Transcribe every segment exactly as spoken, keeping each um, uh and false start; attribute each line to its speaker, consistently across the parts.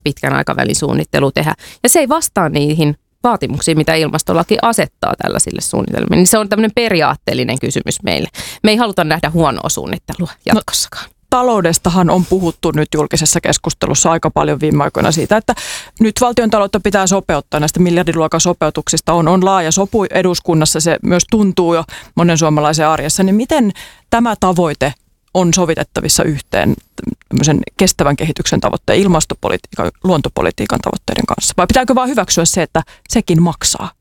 Speaker 1: pitkän aikavälin suunnittelu tehdä. Ja se ei vastaa niihin vaatimuksiin, mitä ilmastolaki asettaa tällaisille suunnitelmille. Niin se on tämmöinen periaatteellinen kysymys meille. Me ei haluta nähdä huonoa suunnittelua jatkossakaan. No,
Speaker 2: taloudestahan on puhuttu nyt julkisessa keskustelussa aika paljon viime aikoina siitä, että nyt valtiontaloutta pitää sopeuttaa. Näistä miljardiluokan sopeutuksista on, on laaja sopu eduskunnassa. Se myös tuntuu jo monen suomalaisen arjessa. Niin miten tämä tavoite on sovitettavissa yhteen kestävän kehityksen tavoitteen, ilmastopolitiikan, luontopolitiikan tavoitteiden kanssa? Vai pitääkö vaan hyväksyä se, että sekin maksaa?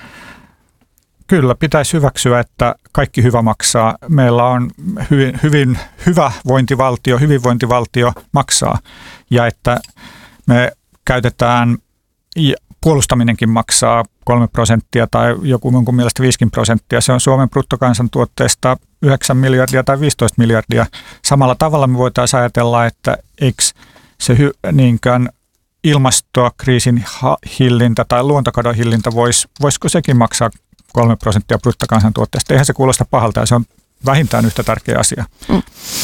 Speaker 3: Kyllä, pitäisi hyväksyä, että kaikki hyvä maksaa. Meillä on hyvin, hyvin hyvä vointivaltio, hyvinvointivaltio maksaa. Ja että me käytetään, puolustaminenkin maksaa kolme prosenttia tai joku mun mielestä viisikymmentä prosenttia. Se on Suomen bruttokansantuotteesta yhdeksän miljardia tai viisitoista miljardia. Samalla tavalla me voitaisiin ajatella, että eikö se hy- niinkään ilmastokriisin hillintä tai luontokadon hillintä, vois, voisiko sekin maksaa kolme prosenttia bruttokansantuotteesta. Eihän se kuulosta pahalta ja se on vähintään yhtä tärkeä asia.
Speaker 2: Mm.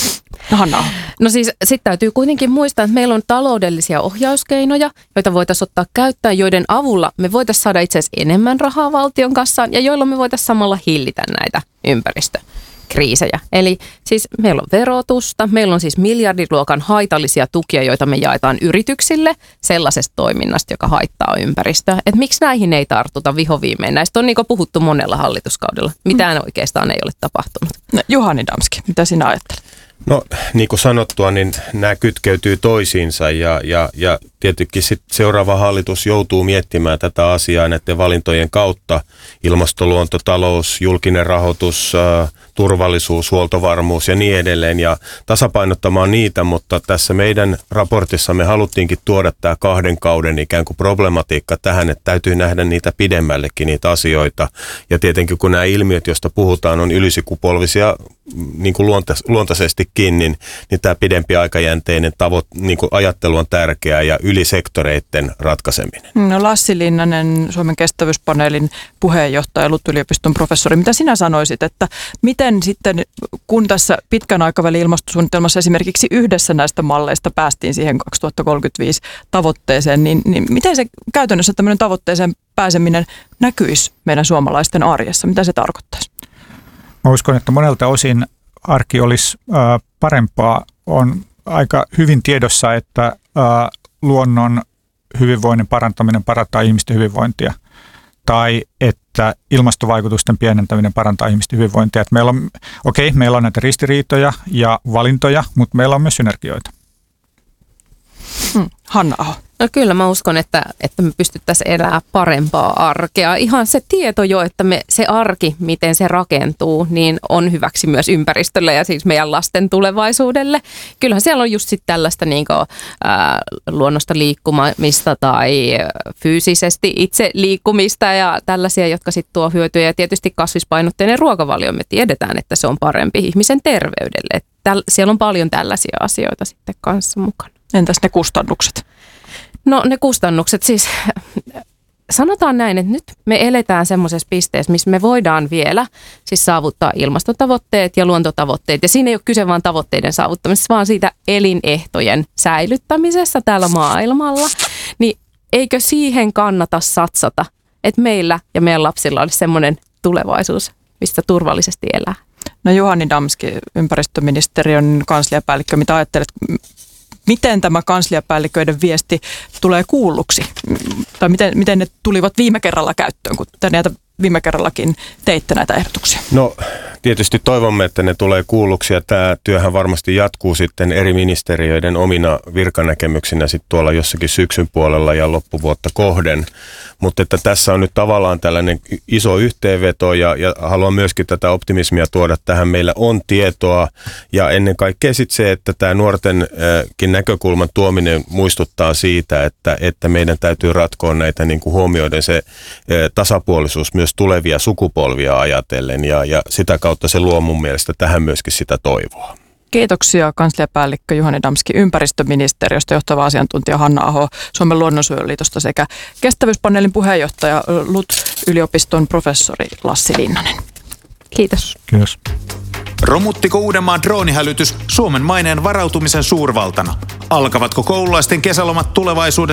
Speaker 2: Hanna.
Speaker 1: No siis sitten täytyy kuitenkin muistaa, että meillä on taloudellisia ohjauskeinoja, joita voitaisiin ottaa käyttöön, joiden avulla me voitaisiin saada itse asiassa enemmän rahaa valtion kassaan ja joilla me voitaisiin samalla hillitä näitä ympäristökriisejä. Eli siis meillä on verotusta, meillä on siis miljardiluokan haitallisia tukia, joita me jaetaan yrityksille sellaisesta toiminnasta, joka haittaa ympäristöä. Että miksi näihin ei tartuta vihoviimein? Näistä on niin kuin puhuttu monella hallituskaudella. Mitään oikeastaan ei ole tapahtunut.
Speaker 2: No, Juhani Damski, mitä sinä ajattelet?
Speaker 4: No niin kuin sanottua, niin nämä kytkeytyy toisiinsa ja, ja, ja tietenkin sit seuraava hallitus joutuu miettimään tätä asiaa näiden valintojen kautta. Ilmastoluonto, talous, julkinen rahoitus, äh, turvallisuus, huoltovarmuus ja niin edelleen ja tasapainottamaan niitä, mutta tässä meidän raportissa me haluttiinkin tuoda tämä kahden kauden ikään kuin problematiikka tähän, että täytyy nähdä niitä pidemmällekin niitä asioita ja tietenkin kun nämä ilmiöt, joista puhutaan, on ylisukupolvisia niin kuin luontais- luontaisestikin, niin, niin tämä pidempi aikajänteinen tavoite, niin kuin ajattelu on tärkeää ja yli sektoreiden ratkaiseminen.
Speaker 2: No Lassi Linnanen, Suomen kestävyyspaneelin puheenjohtaja, L U T-yliopiston professori. Mitä sinä sanoisit, että miten sitten, kun tässä pitkän aikavälin ilmastosuunnitelmassa esimerkiksi yhdessä näistä malleista päästiin siihen kaksituhattakolmekymmentäviisi tavoitteeseen, niin, niin miten se käytännössä tämmöinen tavoitteeseen pääseminen näkyisi meidän suomalaisten arjessa? Mitä se tarkoittaisi?
Speaker 3: Mä uskon, että monelta osin arki olisi äh, parempaa. On aika hyvin tiedossa, että äh, luonnon hyvinvoinnin parantaminen parantaa ihmisten hyvinvointia tai että ilmastovaikutusten pienentäminen parantaa ihmisten hyvinvointia. Että meillä on, okei, okay, meillä on näitä ristiriitoja ja valintoja, mutta meillä on myös synergioita.
Speaker 2: Hmm. Hanna Aho.
Speaker 1: No kyllä mä uskon, että, että me pystyttäisiin elämään parempaa arkea. Ihan se tieto jo, että me, se arki, miten se rakentuu, niin on hyväksi myös ympäristölle ja siis meidän lasten tulevaisuudelle. Kyllähän siellä on just sitten tällaista niin kuin, ää, luonnosta liikkumista tai fyysisesti itse liikkumista ja tällaisia, jotka sitten tuo hyötyä. Ja tietysti kasvispainotteinen ruokavalio, me tiedetään, että se on parempi ihmisen terveydelle. Täl, siellä on paljon tällaisia asioita sitten kanssa mukana.
Speaker 2: Entäs ne kustannukset?
Speaker 1: No ne kustannukset siis, sanotaan näin, että nyt me eletään semmoisessa pisteessä, missä me voidaan vielä siis saavuttaa ilmastotavoitteet ja luontotavoitteet. Ja siinä ei ole kyse vain tavoitteiden saavuttamisesta, vaan siitä elinehtojen säilyttämisessä täällä maailmalla. Niin eikö siihen kannata satsata, että meillä ja meidän lapsilla olisi semmoinen tulevaisuus, mistä turvallisesti elää?
Speaker 2: No Juhani Damski, ympäristöministeriön kansliapäällikkö, mitä ajattelet? Miten tämä kansliapäälliköiden viesti tulee kuulluksi? Tai miten, miten ne tulivat viime kerralla käyttöön, kun te näitä viime kerrallakin teitte näitä ehdotuksia?
Speaker 4: No tietysti toivomme, että ne tulee kuulluksi ja tämä työhän varmasti jatkuu sitten eri ministeriöiden omina virkanäkemyksinä sitten tuolla jossakin syksyn puolella ja loppuvuotta kohden. Mutta että tässä on nyt tavallaan tällainen iso yhteenveto ja, ja haluan myöskin tätä optimismia tuoda tähän. Meillä on tietoa ja ennen kaikkea sitten se, että tämä nuortenkin näkökulman tuominen muistuttaa siitä, että, että meidän täytyy ratkoa näitä niin kuin huomioiden se tasapuolisuus myös tulevia sukupolvia ajatellen ja, ja sitä kautta se luo mun mielestä tähän myöskin sitä toivoa.
Speaker 2: Kiitoksia kansliapäällikkö Juhani Damski ympäristöministeriöstä, johtava asiantuntija Hanna Aho Suomen luonnonsuojeluliitosta sekä kestävyyspaneelin puheenjohtaja L U T-yliopiston professori Lassi Linnanen.
Speaker 1: Kiitos.
Speaker 3: Kiitos.
Speaker 5: Romuttiko Uudenmaan droonihälytys Suomen maineen varautumisen suurvaltana? Alkavatko koululaisten kesälomat tulevaisuudessa